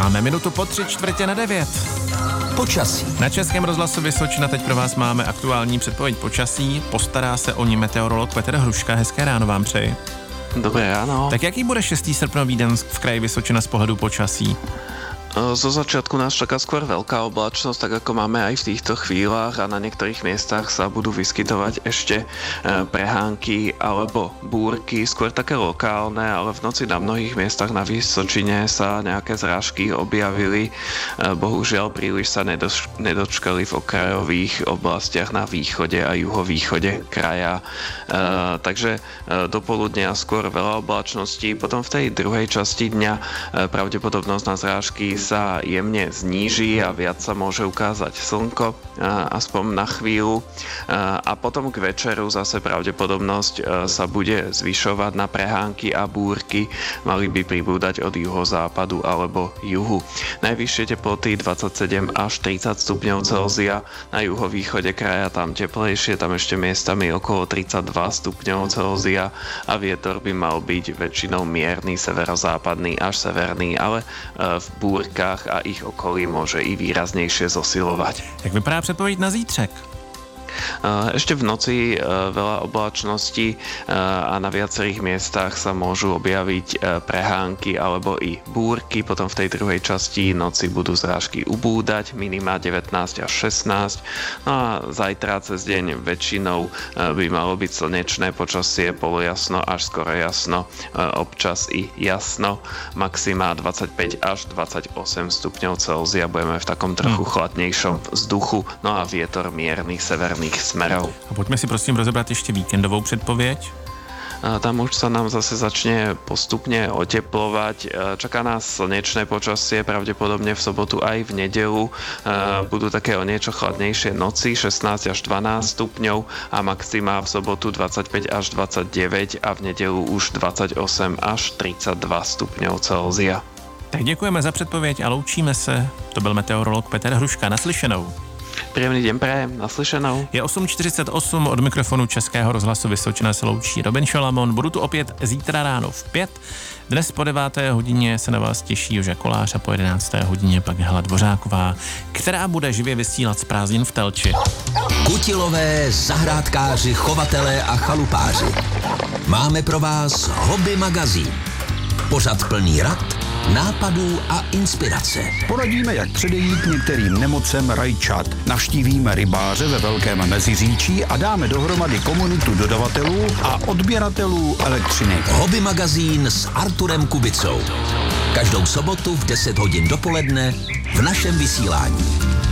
Máme minutu po 8:45. Počasí. Na Českém rozhlasu Vysočina teď pro vás máme aktuální předpověď počasí. Postará se o ní meteorolog Petr Hruška. Hezké ráno vám přeji. Dobré ráno. Tak jaký bude 6. srpnový den v kraji Vysočina z pohledu počasí? Zo začiatku nás čaká skôr veľká oblačnosť, tak ako máme aj v týchto chvíľach, a na niektorých miestach sa budú vyskytovať ešte prehánky alebo búrky, skôr také lokálne, ale v noci na mnohých miestach na Vysočine sa nejaké zrážky objavili. Bohužiaľ príliš sa nedočkali v okrajových oblastiach na východe a juhovýchode kraja. Takže do poludnia skôr veľa oblačností, potom v tej druhej časti dňa pravdepodobnosť na zrážky sa jemne zníži a viac sa môže ukázať slnko, aspoň na chvíľu. A potom k večeru zase pravdepodobnosť sa bude zvyšovať na prehánky a búrky. Mali by pribúdať od juhozápadu alebo juhu. Najvyššie teploty 27 až 30 stupňov Celzia. Na juhovýchode kraja tam teplejšie, tam ešte miestami okolo 32 stupňov Celzia a vietor by mal byť väčšinou mierny, severozápadný až severný, ale v búrkach a ich okolí môže i výraznejšie zosilovať. Jak vypadá předpověď na zítřek? Ešte v noci veľa oblačností a na viacerých miestach sa môžu objaviť prehánky alebo i búrky. Potom v tej druhej časti noci budú zrážky ubúdať, minima 19 až 16. No a zajtra cez deň väčšinou by malo byť slnečné počasie, polojasno až skoro jasno, občas i jasno. Maxima 25 až 28 stupňov Celzia, budeme v takom trochu chladnejšom vzduchu, no a vietor mierny severný smerov. A pojďme si prosím rozebrat ještě víkendovou předpověď. Tam už sa nám zase začne postupne oteplovať. Čaká nás slnečné počasie, pravdepodobne v sobotu aj v nedeľu. Budú také o niečo chladnejšie noci, 16 až 12 stupňov a maxima v sobotu 25 až 29 a v nedeľu už 28 až 32 stupňov Celzia. Tak děkujeme za předpověď a loučíme se. To byl meteorolog Petr Hruška. Naslyšenou. Príjemný deň prajem, naslyšenou. Je 8:48, od mikrofonu Českého rozhlasu Vysočina se loučí Robin Šalamon. Budu tu opět zítra ráno v 5. Dnes po 9. hodině se na vás těší Joža Kolář a po 11. hodině pak Hela Dvořáková, která bude živě vysílat z prázdnin v Telči. Kutilové, zahrádkáři, chovatelé a chalupáři. Máme pro vás Hobby magazín. Pořad plný rad, nápadů a inspirace. Poradíme, jak předejít některým nemocem rajčat. Navštívíme rybáře ve Velkém Meziříčí a dáme dohromady komunitu dodavatelů a odběratelů elektřiny. Hobby magazín s Arturem Kubicou. Každou sobotu v 10 hodin dopoledne v našem vysílání.